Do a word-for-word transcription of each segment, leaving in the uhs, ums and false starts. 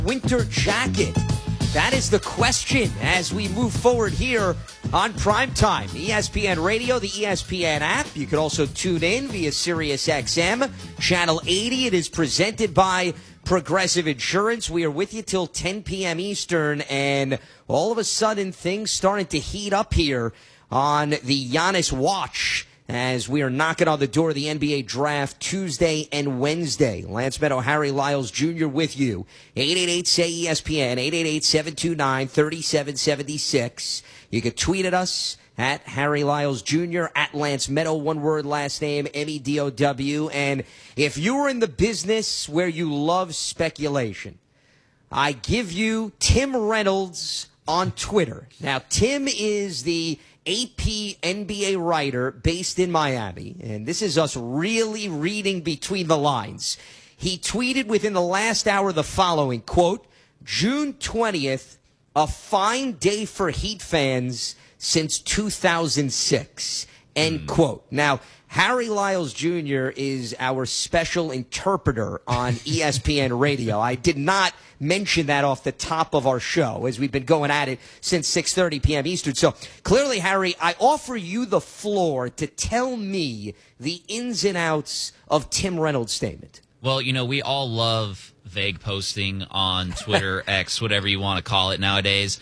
winter jacket? That is the question as we move forward here on Primetime. E S P N Radio, the E S P N app. You can also tune in via Sirius X M, Channel eighty. It is presented by Progressive Insurance. We are with you till ten p.m. Eastern, and all of a sudden things starting to heat up here on the Giannis watch as we are knocking on the door of the N B A draft Tuesday and Wednesday. Lance Meadow, Harry Lyles Junior with you. eight eight eight, S A Y, E S P N, eight eight eight, seven two nine, three seven seven six. You can tweet at us at Harry Lyles Junior, at Lance Meadow, one word, last name, M E D O W. And if you're in the business where you love speculation, I give you Tim Reynolds on Twitter. Now, Tim is the A P N B A writer based in Miami, and this is us really reading between the lines. He tweeted within the last hour the following, quote, June twentieth, a fine day for Heat fans since two thousand six, end mm. quote. Now, Harry Lyles Junior is our special interpreter on E S P N Radio. I did not mention that off the top of our show as we've been going at it since six thirty p.m. Eastern. So clearly, Harry, I offer you the floor to tell me the ins and outs of Tim Reynolds' statement. Well, you know, we all love vague posting on Twitter, X, whatever you want to call it nowadays.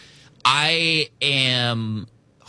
I am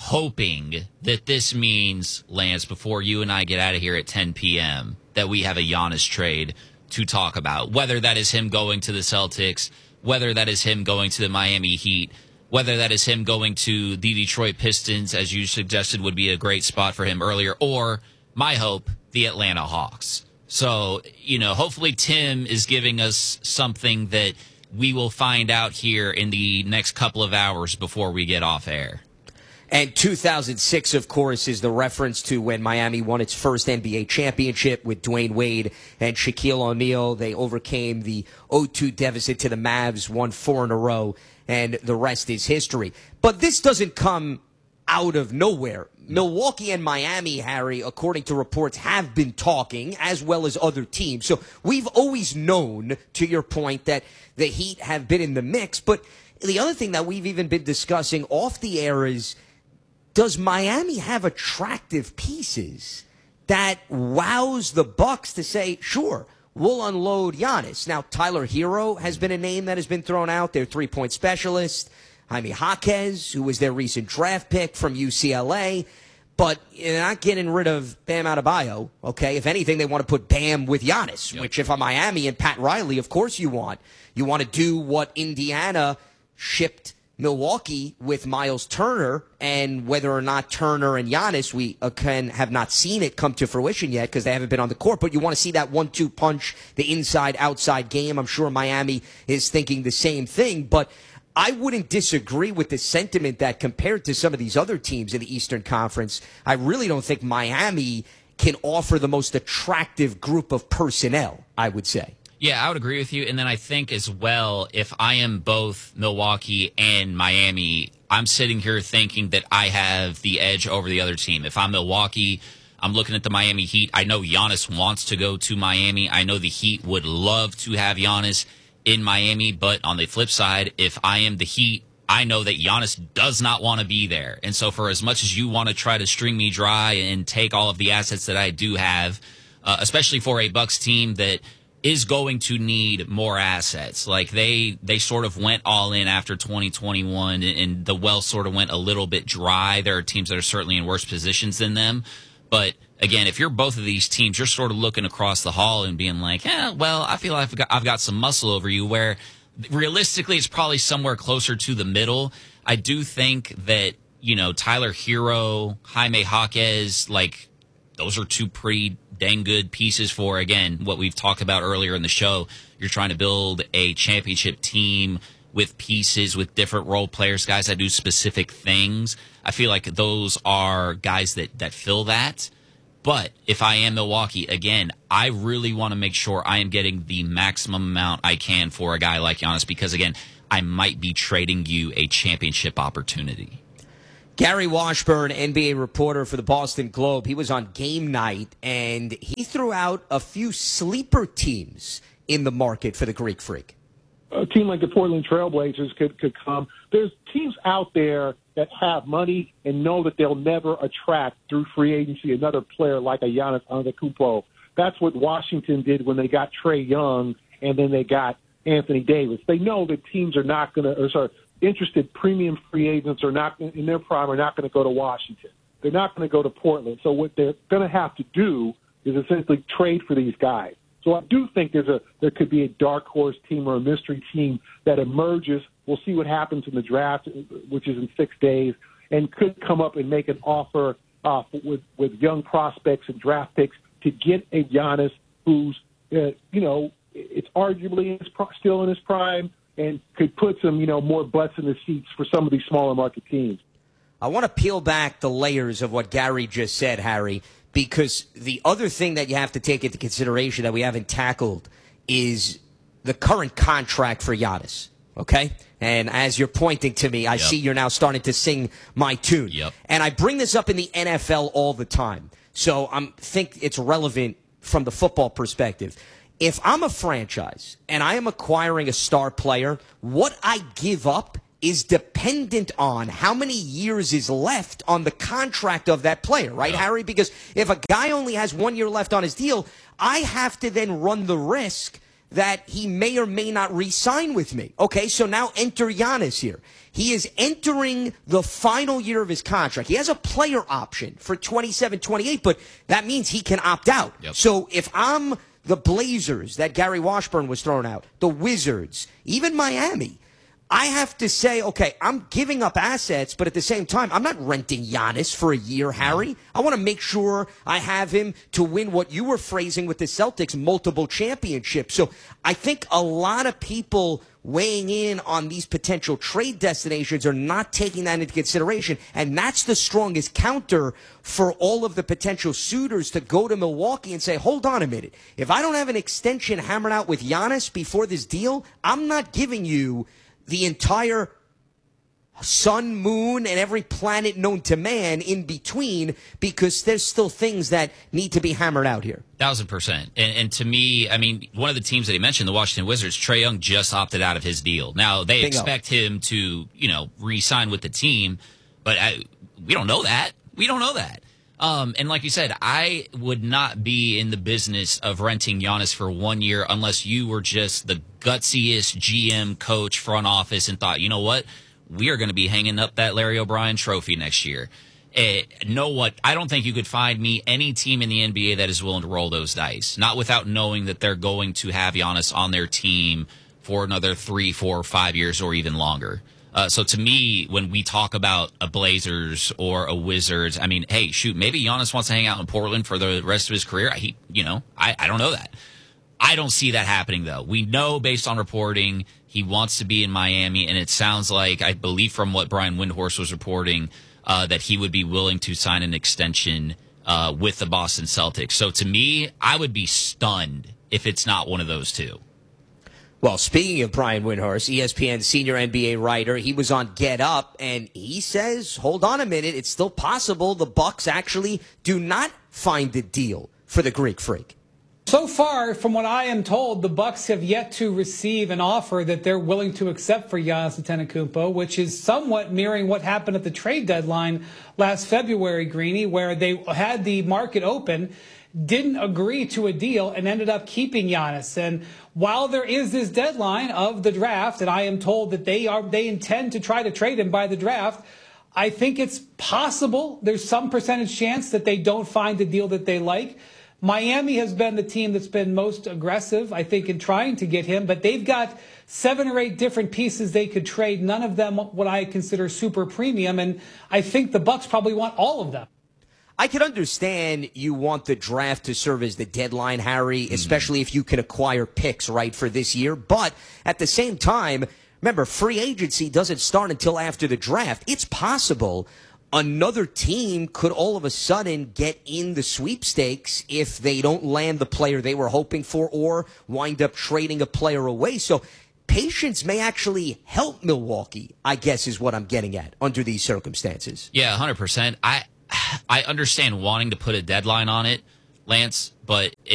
hoping that this means, Lance, before you and I get out of here at ten p.m., that we have a Giannis trade to talk about, whether that is him going to the Celtics, whether that is him going to the Miami Heat, whether that is him going to the Detroit Pistons, as you suggested would be a great spot for him earlier, or, my hope, the Atlanta Hawks. So, you know, hopefully Tim is giving us something that we will find out here in the next couple of hours before we get off air. And two thousand six, of course, is the reference to when Miami won its first N B A championship with Dwayne Wade and Shaquille O'Neal. They overcame the oh two deficit to the Mavs, won four in a row, and the rest is history. But this doesn't come out of nowhere. Milwaukee and Miami, Harry, according to reports, have been talking, as well as other teams. So we've always known, to your point, that the Heat have been in the mix. But the other thing that we've even been discussing off the air is, does Miami have attractive pieces that wows the Bucks to say, sure, we'll unload Giannis? Now, Tyler Hero has been a name that has been thrown out, their three-point specialist. Jaime Jaquez, who was their recent draft pick from U C L A. But you're not getting rid of Bam Adebayo, okay? If anything, they want to put Bam with Giannis, yep. Which if I'm Miami and Pat Riley, of course you want. You want to do what Indiana shipped Milwaukee with Miles Turner, and whether or not Turner and Giannis, we uh, can have not seen it come to fruition yet because they haven't been on the court, but you want to see that one two punch, the inside-outside game. I'm sure Miami is thinking the same thing, but I wouldn't disagree with the sentiment that compared to some of these other teams in the Eastern Conference, I really don't think Miami can offer the most attractive group of personnel, I would say. Yeah, I would agree with you. And then I think as well, if I am both Milwaukee and Miami, I'm sitting here thinking that I have the edge over the other team. If I'm Milwaukee, I'm looking at the Miami Heat. I know Giannis wants to go to Miami. I know the Heat would love to have Giannis in Miami. But on the flip side, if I am the Heat, I know that Giannis does not want to be there. And so for as much as you want to try to string me dry and take all of the assets that I do have, uh, especially for a Bucks team that is going to need more assets. Like they they sort of went all in after twenty twenty-one, and the well sort of went a little bit dry. There are teams that are certainly in worse positions than them. But again, if you're both of these teams, you're sort of looking across the hall and being like, yeah, well, I feel like I've got, I've got some muscle over you, where realistically it's probably somewhere closer to the middle. I do think that, you know, Tyler Hero, Jaime Jaquez, like, those are two pretty dang good pieces for, again, what we've talked about earlier in the show. You're trying to build a championship team with pieces, with different role players, guys that do specific things. I feel like those are guys that, that fill that. But if I am Milwaukee, again, I really want to make sure I am getting the maximum amount I can for a guy like Giannis because, again, I might be trading you a championship opportunity. Gary Washburn, N B A reporter for the Boston Globe, he was on game night, and he threw out a few sleeper teams in the market for the Greek Freak. a team like the Portland Trailblazers could, could come. There's teams out there that have money and know that they'll never attract through free agency another player like a Giannis Antetokounmpo. That's what Washington did when they got Trae Young and then they got Anthony Davis. They know that teams are not going to, or sorry, interested premium free agents are not in their prime are not going to go to Washington. They're not going to go to Portland. So what they're going to have to do is essentially trade for these guys. So I do think there's a there could be a dark horse team or a mystery team that emerges. We'll see what happens in the draft, which is in six days, and could come up and make an offer uh, with with young prospects and draft picks to get a Giannis who's uh, you know it's arguably in his, still in his prime and could put some you know more butts in the seats for some of these smaller market teams. I want to peel back the layers of what Gary just said, Harry, because the other thing that you have to take into consideration that we haven't tackled is the current contract for Giannis, okay? And as you're pointing to me, I yep. see you're now starting to sing my tune. Yep. And I bring this up in the N F L all the time, so I think it's relevant from the football perspective. If I'm a franchise and I am acquiring a star player, what I give up is dependent on how many years is left on the contract of that player, right, yeah. Harry? Because if a guy only has one year left on his deal, I have to then run the risk that he may or may not re-sign with me. Okay, so now enter Giannis here. He is entering the final year of his contract. He has a player option for twenty-seven twenty-eight, but that means he can opt out. Yep. So if I'm the Blazers that Gary Washburn was throwing out, the Wizards, even Miami, I have to say, okay, I'm giving up assets, but at the same time, I'm not renting Giannis for a year, Harry. I want to make sure I have him to win what you were phrasing with the Celtics, multiple championships. So I think a lot of people weighing in on these potential trade destinations are not taking that into consideration, and that's the strongest counter for all of the potential suitors to go to Milwaukee and say, hold on a minute. If I don't have an extension hammered out with Giannis before this deal, I'm not giving you the entire sun, moon, and every planet known to man in between, because there's still things that need to be hammered out here. Thousand percent. And, and to me, I mean, one of the teams that he mentioned, the Washington Wizards, Trae Young just opted out of his deal. Now, they Bingo. expect him to, you know, re-sign with the team, but I, we don't know that. We don't know that. Um, and like you said, I would not be in the business of renting Giannis for one year unless you were just the gutsiest G M, coach, front office, and thought, you know what, we are going to be hanging up that Larry O'Brien trophy next year. Uh, know what? I don't think you could find me any team in the N B A that is willing to roll those dice, not without knowing that they're going to have Giannis on their team for another three, four, five years or even longer. Uh, so to me, when we talk about a Blazers or a Wizards, I mean, hey, shoot, maybe Giannis wants to hang out in Portland for the rest of his career. He, you know, I, I don't know that. I don't see that happening, though. We know based on reporting he wants to be in Miami, and it sounds like, I believe from what Brian Windhorst was reporting, uh, that he would be willing to sign an extension uh, with the Boston Celtics. So to me, I would be stunned if it's not one of those two. Well, speaking of Brian Windhorst, E S P N senior N B A writer, he was on Get Up, and he says, hold on a minute, it's still possible the Bucks actually do not find a deal for the Greek Freak. So far, from what I am told, the Bucks have yet to receive an offer that they're willing to accept for Giannis Antetokounmpo, which is somewhat mirroring what happened at the trade deadline last February, Greeny, where they had the market open, didn't agree to a deal, and ended up keeping Giannis. And while there is this deadline of the draft, and I am told that they are they intend to try to trade him by the draft, I think it's possible there's some percentage chance that they don't find a deal that they like. Miami has been the team that's been most aggressive, I think, in trying to get him, but they've got seven or eight different pieces they could trade, none of them what I consider super premium, and I think the Bucks probably want all of them. I can understand you want the draft to serve as the deadline, Harry, especially mm-hmm. if you can acquire picks, right, for this year. But at the same time, remember, free agency doesn't start until after the draft. It's possible another team could all of a sudden get in the sweepstakes if they don't land the player they were hoping for or wind up trading a player away. So patience may actually help Milwaukee, I guess is what I'm getting at under these circumstances. Yeah, one hundred percent. I I understand wanting to put a deadline on it, Lance, but in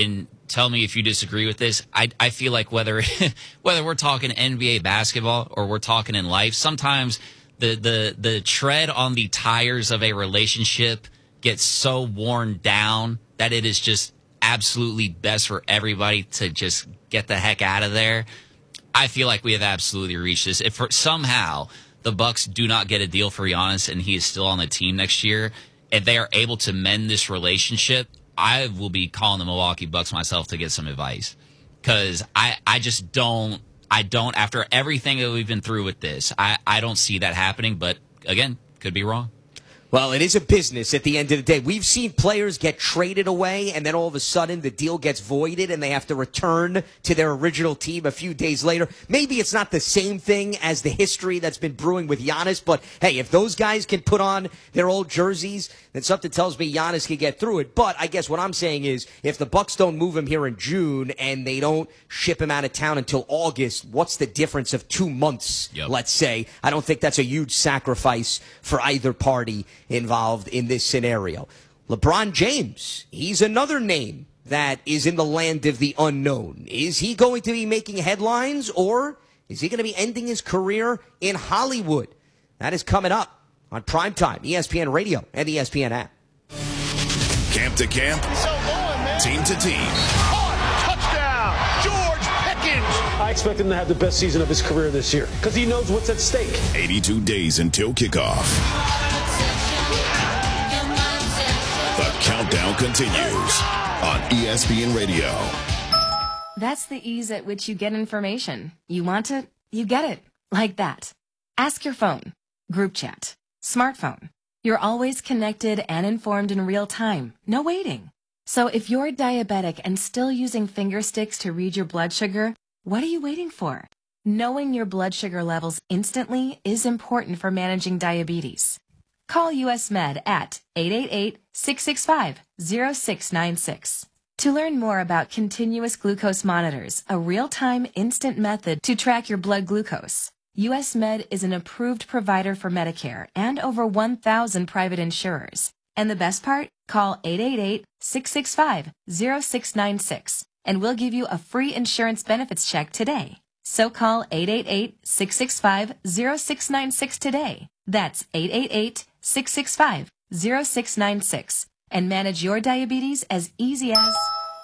tell me if you disagree with this. I, I feel like whether whether we're talking N B A basketball or we're talking in life, sometimes the, the, the tread on the tires of a relationship gets so worn down that it is just absolutely best for everybody to just get the heck out of there. I feel like we have absolutely reached this. If for, somehow the Bucks do not get a deal for Giannis and he is still on the team next year, and they are able to mend this relationship, I will be calling the Milwaukee Bucks myself to get some advice. Because I, I just don't, I don't, after everything that we've been through with this, I, I don't see that happening. But again, could be wrong. Well, it is a business at the end of the day. We've seen players get traded away, and then all of a sudden the deal gets voided, and they have to return to their original team a few days later. Maybe it's not the same thing as the history that's been brewing with Giannis, but hey, if those guys can put on their old jerseys, then something tells me Giannis can get through it. But I guess what I'm saying is, if the Bucks don't move him here in June and they don't ship him out of town until August, what's the difference of two months, yep. let's say? I don't think that's a huge sacrifice for either party involved in this scenario. LeBron James, he's another name that is in the land of the unknown. Is he going to be making headlines, or is he going to be ending his career in Hollywood? That is coming up on Primetime, E S P N Radio and the E S P N app. Camp to camp, so going, team to team. Oh, touchdown, George Pickens. I expect him to have the best season of his career this year because he knows what's at stake. eighty-two days until kickoff. The countdown continues on E S P N Radio. That's the ease at which you get information. You want it, you get it. Like that. Ask your phone. Group chat. Smartphone. You're always connected and informed in real time. No waiting. So if you're diabetic and still using finger sticks to read your blood sugar, what are you waiting for? Knowing your blood sugar levels instantly is important for managing diabetes. Call U S Med at eight eight eight, six six five, zero six nine six. To learn more about continuous glucose monitors, a real-time instant method to track your blood glucose, U S Med is an approved provider for Medicare and over one thousand private insurers. And the best part? Call eight eight eight, six six five, zero six nine six and we'll give you a free insurance benefits check today. So call eight eight eight, six six five, zero six nine six today. That's eight eight eight, six six five, zero six nine six and manage your diabetes as easy as...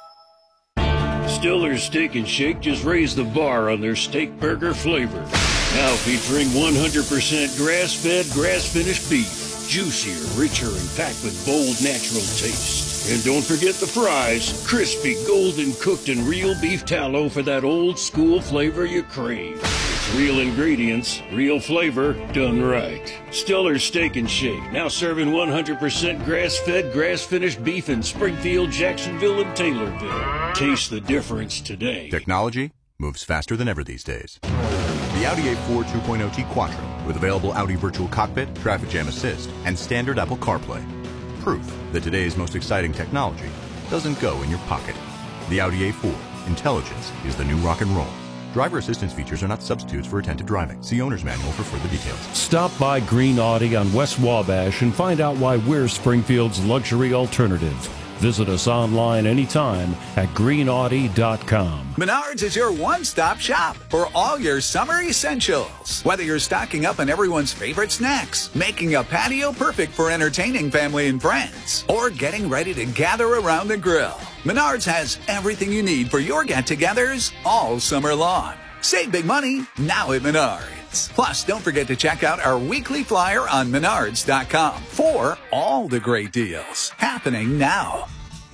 Stiller's Steak and Shake just raised the bar on their steak burger flavor. Now featuring one hundred percent grass-fed, grass-finished beef. Juicier, richer, and packed with bold, natural taste. And don't forget the fries. Crispy, golden cooked in real beef tallow for that old school flavor you crave. It's real ingredients, real flavor, done right. Stiller's Steak and Shake, now serving one hundred percent grass-fed, grass-finished beef in Springfield, Jacksonville, and Taylorville. Taste the difference today. Technology moves faster than ever these days. The Audi A four two point oh T Quattro with available Audi Virtual Cockpit, Traffic Jam Assist, and standard Apple CarPlay. Proof that today's most exciting technology doesn't go in your pocket. The Audi A four. Intelligence is the new rock and roll. Driver assistance features are not substitutes for attentive driving. See owner's manual for further details. Stop by Green Audi on West Wabash and find out why we're Springfield's luxury alternative. Visit us online anytime at green audi dot com. Menards is your one-stop shop for all your summer essentials. Whether you're stocking up on everyone's favorite snacks, making a patio perfect for entertaining family and friends, or getting ready to gather around the grill, Menards has everything you need for your get-togethers all summer long. Save big money now at Menards. Plus, don't forget to check out our weekly flyer on menards dot com for all the great deals happening now.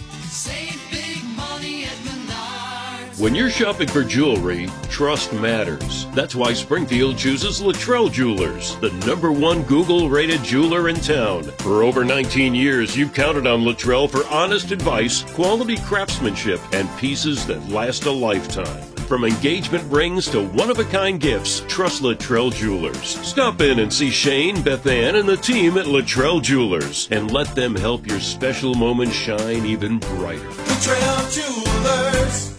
Save big money at Menards. When you're shopping for jewelry, trust matters. That's why Springfield chooses Luttrell Jewelers, the number one Google-rated jeweler in town. For over nineteen years, you've counted on Luttrell for honest advice, quality craftsmanship, and pieces that last a lifetime. From engagement rings to one-of-a-kind gifts, trust Luttrell Jewelers. Stop in and see Shane, Beth Ann, and the team at Luttrell Jewelers, and let them help your special moments shine even brighter. Luttrell Jewelers.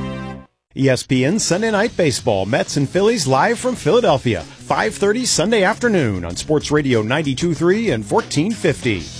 E S P N Sunday Night Baseball, Mets and Phillies live from Philadelphia, five thirty Sunday afternoon on Sports Radio ninety-two point three and fourteen fifty.